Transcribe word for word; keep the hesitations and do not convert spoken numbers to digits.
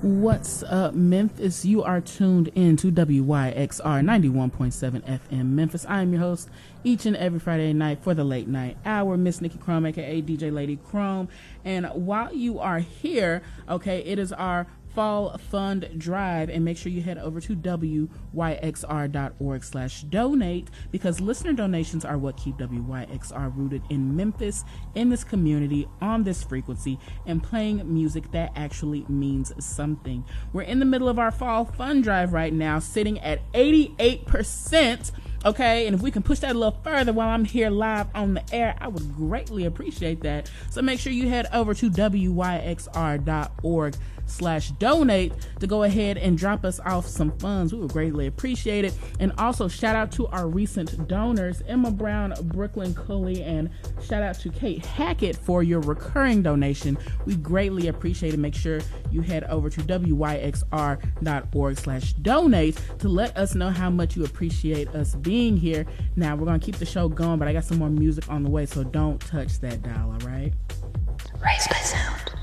What's up, Memphis? You are tuned in to W Y X R ninety-one point seven F M Memphis. I am your host each and every Friday night for the late night hour, Miss Nikki Chrome, aka D J Lady Chrome. And while you are here, okay, it is our Fall Fund Drive, and make sure you head over to W Y X R dot org slash donate, because listener donations are what keep W Y X R rooted in Memphis, in this community, on this frequency, and playing music that actually means something. We're in the middle of our Fall Fund Drive right now, sitting at eighty-eight percent. Okay, and if we can push that a little further while I'm here live on the air, I would greatly appreciate that. So make sure you head over to W Y X R dot org slash donate to go ahead and drop us off some funds. We would greatly appreciate it. And also shout out to our recent donors, Emma Brown, Brooklyn Cooley, and shout out to Kate Hackett for your recurring donation. We greatly appreciate it. Make sure you head over to W Y X R dot org slash donate to let us know how much you appreciate us being here. Now we're going to keep the show going, but I got some more music on the way, so don't touch that dial, all right? Raise my sound.